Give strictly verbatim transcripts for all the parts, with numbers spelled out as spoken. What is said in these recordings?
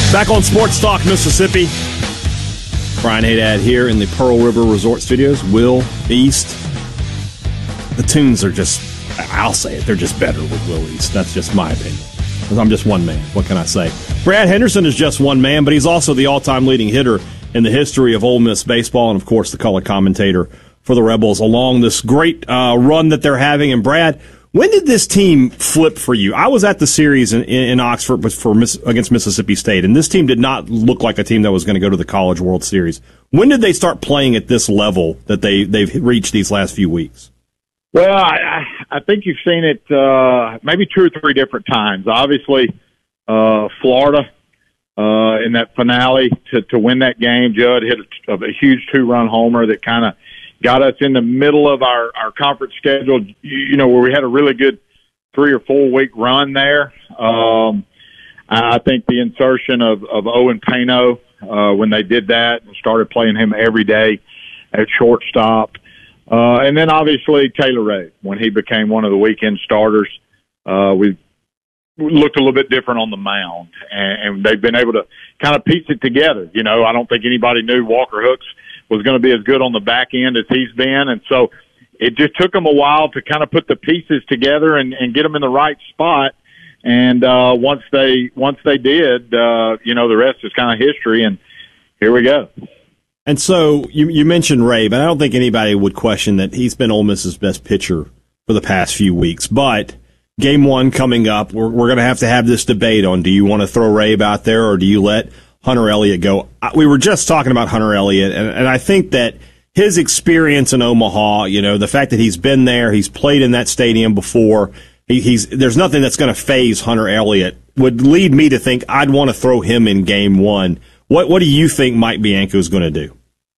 Back on Sports Talk Mississippi. Brian Haydad here in the Pearl River Resort Studios. Will East. The tunes are just, I'll say it, they're just better with Will East. That's just my opinion. Because I'm just one man. What can I say? Brad Henderson is just one man, but he's also the all-time leading hitter in the history of Ole Miss baseball, and, of course, the color commentator for the Rebels along this great uh, run that they're having. And, Brad, when did this team flip for you? I was at the series in, in Oxford for Miss, against Mississippi State, and this team did not look like a team that was going to go to the College World Series. When did they start playing at this level that they, they've reached these last few weeks? Well, I, I think you've seen it uh, maybe two or three different times. Obviously, uh, Florida uh, in that finale to, to win that game. Judd hit a, a huge two-run homer that kind of got us in the middle of our, our conference schedule, you know, where we had a really good three or four week run there. Um, I think the insertion of, of Owen Pano, uh, when they did that and started playing him every day at shortstop. Uh, and then obviously Taylor Ray, when he became one of the weekend starters, uh, we looked a little bit different on the mound, and, and they've been able to kind of piece it together. You know, I don't think anybody knew Walker Hooks was going to be as good on the back end as he's been. And so it just took them a while to kind of put the pieces together and, and get them in the right spot. And, uh, once they, once they did, uh, you know, the rest is kind of history, and here we go. And so you, you mentioned Ray, but I don't think anybody would question that he's been Ole Miss's best pitcher for the past few weeks. But game one coming up, we're, we're going to have to have this debate on, do you want to throw Ray out there or do you let Hunter Elliott go? We were just talking about Hunter Elliott, and, and I think that his experience in Omaha, you know, the fact that he's been there, he's played in that stadium before, he, he's there's nothing that's going to phase Hunter Elliott, would lead me to think I'd want to throw him in game one. What what do you think Mike Bianco is going to do?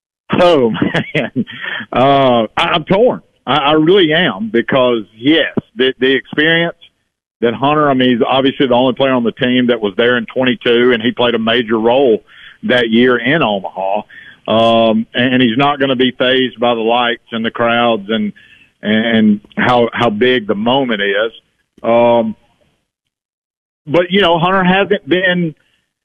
Oh, man. Uh, I, I'm torn. I, I really am, because, yes, the, the experience that Hunter, I mean, he's obviously the only player on the team that was there in twenty-two, and he played a major role that year in Omaha. Um, and he's not going to be fazed by the lights and the crowds and and how how big the moment is. Um, but, you know, Hunter hasn't been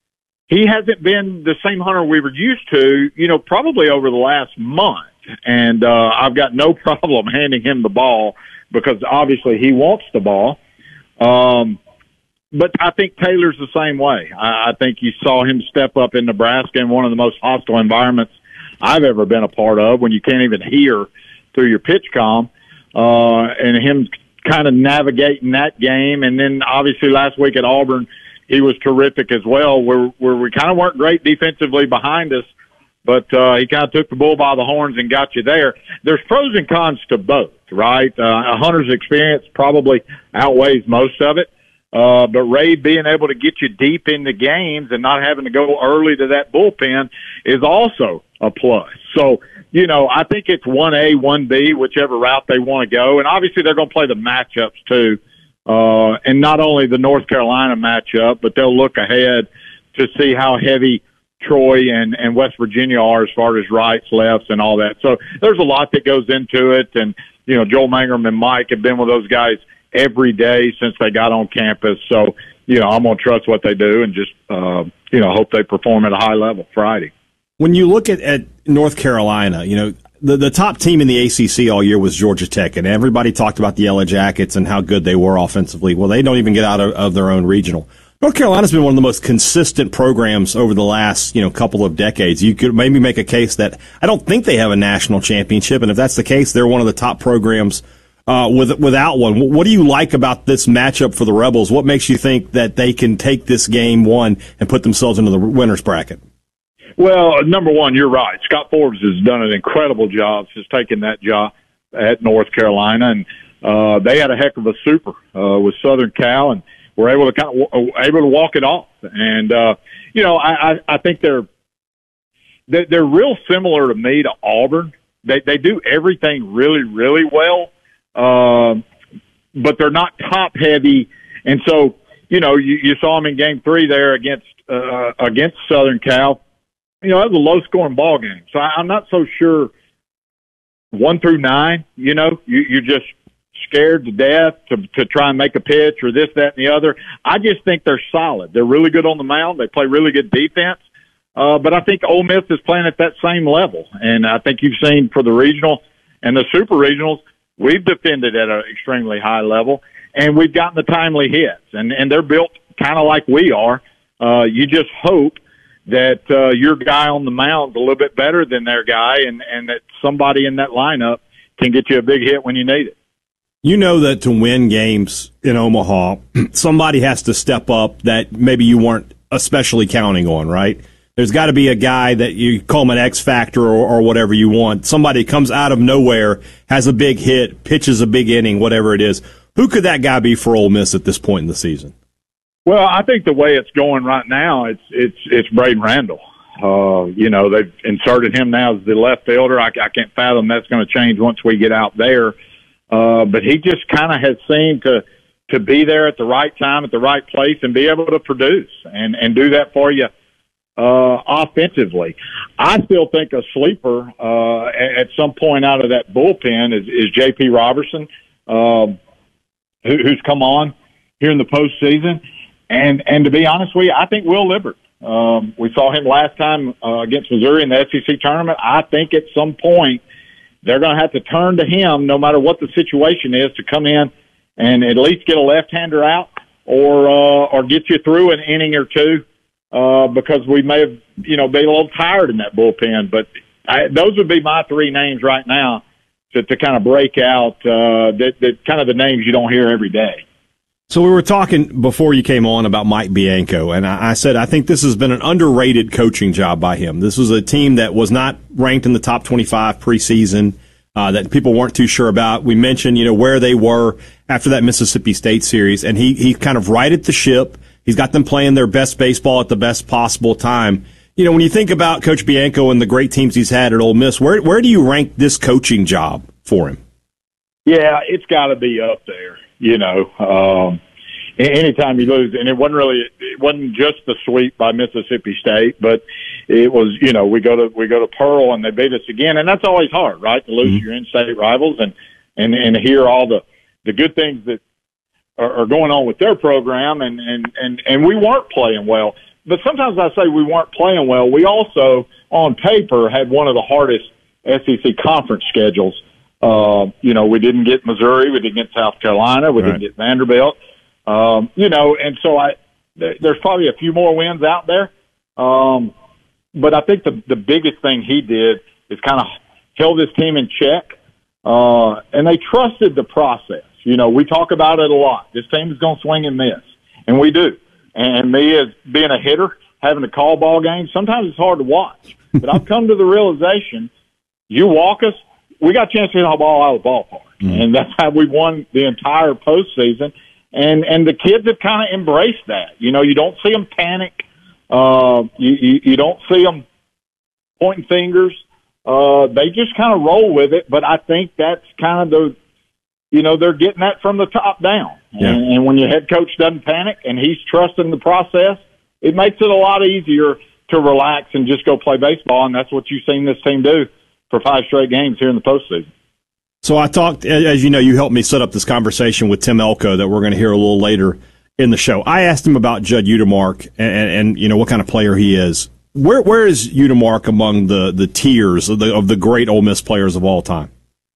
he hasn't been the same Hunter we were used to, you know, probably over the last month. And uh, I've got no problem handing him the ball, because obviously he wants the ball. Um, but I think Taylor's the same way. I, I think you saw him step up in Nebraska in one of the most hostile environments I've ever been a part of, when you can't even hear through your pitch comm, uh, and him kind of navigating that game. And then obviously last week at Auburn, he was terrific as well, where, where we kind of weren't great defensively behind us, but uh, he kind of took the bull by the horns and got you there. There's pros and cons to both, right? Uh, Hunter's experience probably outweighs most of it. Uh, but Ray being able to get you deep into games and not having to go early to that bullpen is also a plus. So, you know, I think it's one A, one B, whichever route they want to go. And obviously they're going to play the matchups too. Uh, and not only the North Carolina matchup, but they'll look ahead to see how heavy Troy and, and West Virginia are as far as rights, lefts, and all that. So there's a lot that goes into it. And, you know, Joel Mangrum and Mike have been with those guys every day since they got on campus. So, you know, I'm going to trust what they do and just, uh, you know, hope they perform at a high level Friday. When you look at, at North Carolina, you know, the, the top team in the A C C all year was Georgia Tech, and everybody talked about the Yellow Jackets and how good they were offensively. Well, they don't even get out of, of their own regional. North Carolina's been one of the most consistent programs over the last, you know, couple of decades. You could maybe make a case that I don't think they have a national championship, and if that's the case, they're one of the top programs uh, with, without one. What do you like about this matchup for the Rebels? What makes you think that they can take this game one and put themselves into the winner's bracket? Well, number one, you're right. Scott Forbes has done an incredible job since taking that job at North Carolina, and uh, they had a heck of a super uh, with Southern Cal, and were able to kind of able to walk it off. And uh, you know, I, I, I think they're they're real similar to me to Auburn. They they do everything really really well, uh, but they're not top heavy. And so, you know, you, you saw them in Game Three there against uh, against Southern Cal. You know, that was a low-scoring ball game. So I, I'm not so sure one through nine, you know, you, you just scared to death to, to try and make a pitch or this, that, and the other. I just think they're solid. They're really good on the mound. They play really good defense. Uh, but I think Ole Miss is playing at that same level. And I think you've seen for the regional and the super regionals, we've defended at an extremely high level, and we've gotten the timely hits. And, and they're built kind of like we are. Uh, you just hope that uh, your guy on the mound is a little bit better than their guy, and, and that somebody in that lineup can get you a big hit when you need it. You know that to win games in Omaha, somebody has to step up that maybe you weren't especially counting on, right? There's got to be a guy that you call him an X factor or, or whatever you want. Somebody comes out of nowhere, has a big hit, pitches a big inning, whatever it is. Who could that guy be for Ole Miss at this point in the season? Well, I think the way it's going right now, it's it's it's Braden Randall. Uh, you know, they've inserted him now as the left fielder. I, I can't fathom that's going to change once we get out there. Uh, but he just kind of has seemed to to be there at the right time, at the right place, and be able to produce and and do that for you. Uh, offensively, I still think a sleeper uh, at some point out of that bullpen is, is J P Robertson, uh, who, who's come on here in the postseason. And and to be honest with you, I think Will Libbert. Um, we saw him last time uh, against Missouri in the S E C tournament. I think at some point they're going to have to turn to him, no matter what the situation is, to come in and at least get a left-hander out or uh, or get you through an inning or two. Uh, because we may have, you know, been a little tired in that bullpen. But I, those would be my three names right now to, to kind of break out, uh, that, that kind of the names you don't hear every day. So we were talking before you came on about Mike Bianco, and I, I said I think this has been an underrated coaching job by him. This was a team that was not ranked in the top twenty-five preseason, uh, that people weren't too sure about. We mentioned, you know, where they were after that Mississippi State series, and he, he kind of righted the ship. He's got them playing their best baseball at the best possible time. You know, when you think about Coach Bianco and the great teams he's had at Ole Miss, where where do you rank this coaching job for him? Yeah, it's got to be up there. You know, um, anytime you lose, and it wasn't really, it wasn't just the sweep by Mississippi State, but it was, you know, we go to we go to Pearl and they beat us again, and that's always hard, right? To lose mm-hmm. your in-state rivals and and and hear all the the good things that are going on with their program, and, and, and, and we weren't playing well. But sometimes I say we weren't playing well. We also, on paper, had one of the hardest S E C conference schedules. Uh, you know, we didn't get Missouri, we didn't get South Carolina, we right. didn't get Vanderbilt. Um, you know, and so I, th- there's probably a few more wins out there. Um, but I think the, the biggest thing he did is kind of held his team in check, uh, and they trusted the process. You know, we talk about it a lot. This team is going to swing and miss, and we do. And me as being a hitter, having to call ball games, sometimes it's hard to watch. But I've come to the realization, you walk us, we got a chance to hit a ball out of the ballpark. Mm-hmm. And that's how we won the entire postseason. And and the kids have kind of embraced that. You know, you don't see them panic. Uh, you, you, you don't see them pointing fingers. Uh, they just kind of roll with it. But I think that's kind of the, you know, they're getting that from the top down. Yeah. And, and when your head coach doesn't panic and he's trusting the process, it makes it a lot easier to relax and just go play baseball. And that's what you've seen this team do for five straight games here in the postseason. So I talked, as you know, you helped me set up this conversation with Tim Elko that we're going to hear a little later in the show. I asked him about Judd Utemark and, and, and you know, what kind of player he is. Where Where is Utemark among the, the tiers of the, of the great Ole Miss players of all time?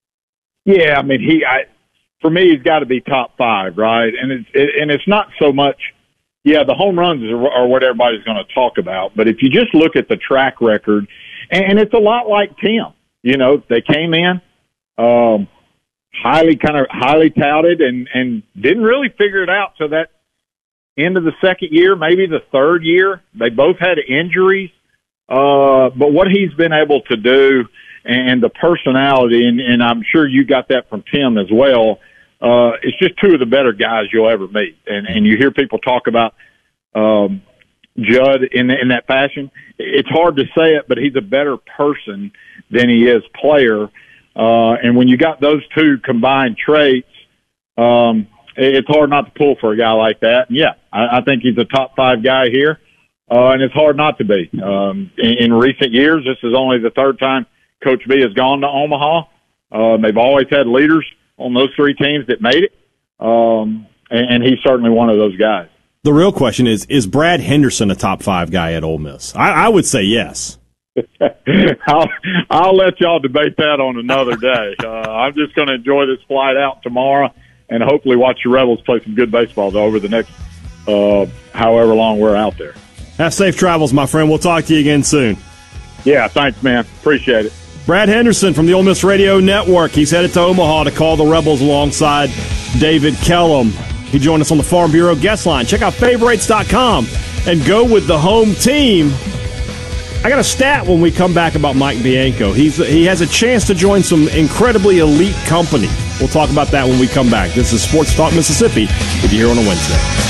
Yeah, I mean, he, I, for me, he's got to be top five, right? And it's it, and it's not so much, yeah, the home runs are, are what everybody's going to talk about. But if you just look at the track record, and, and it's a lot like Tim. You know, they came in um, highly kind of highly touted and and didn't really figure it out till that end of the second year, maybe the third year. They both had injuries, uh, but what he's been able to do. And the personality, and, and I'm sure you got that from Tim as well, uh, it's just two of the better guys you'll ever meet. And, and you hear people talk about um, Judd in, in that fashion. It's hard to say it, but he's a better person than he is player. Uh, and when you got those two combined traits, um, it's hard not to pull for a guy like that. And, yeah, I, I think he's a top five guy here, uh, and it's hard not to be. Um, in, in recent years, this is only the third time Coach B has gone to Omaha. Uh, they've always had leaders on those three teams that made it, um, and, and he's certainly one of those guys. The real question is, is Brad Henderson a top five guy at Ole Miss? I, I would say yes. I'll, I'll let y'all debate that on another day. Uh, I'm just going to enjoy this flight out tomorrow and hopefully watch the Rebels play some good baseball over the next uh, however long we're out there. Have safe travels, my friend. We'll talk to you again soon. Yeah, thanks, man. Appreciate it. Brad Henderson from the Ole Miss Radio Network. He's headed to Omaha to call the Rebels alongside David Kellum. He joined us on the Farm Bureau guest line. Check out favorites dot com and go with the home team. I got a stat when we come back about Mike Bianco. He's he has a chance to join some incredibly elite company. We'll talk about that when we come back. This is Sports Talk Mississippi with you here on a Wednesday.